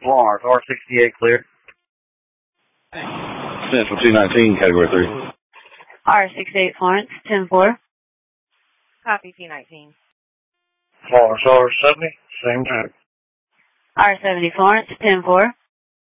Mars, R68 clear. Central 219, Category 3. R68 Florence, 10-4. Copy, P19. Mars, R70, same time. R70 Florence, 10-4.